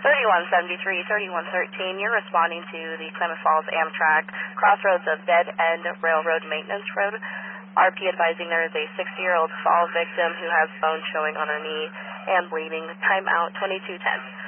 3173, 3113, you're responding to the Klamath Falls Amtrak crossroads of Dead End Railroad Maintenance Road. RP advising there is a 60-year-old fall victim who has bones showing on her knee and bleeding. Timeout 2210.